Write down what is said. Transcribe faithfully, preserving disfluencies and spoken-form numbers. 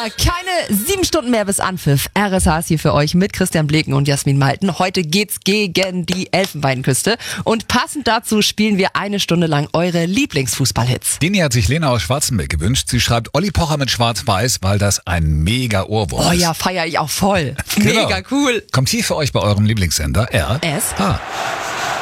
keine sieben Stunden mehr bis Anpfiff. R S H ist hier für euch mit Christian Bleken und Jasmin Malten. Heute geht's gegen die Elfenbeinküste und passend dazu spielen wir eine Stunde lang eure Lieblingsfußballhits. Den hier hat sich Lena aus Schwarzenberg gewünscht. Sie schreibt Olli Pocher mit Schwarz-Weiß, weil das ein mega Ohrwurm Oh ist. ja, feiere ich auch voll. Genau. Mega cool. Kommt hier für euch bei eurem Lieblingssender R S H.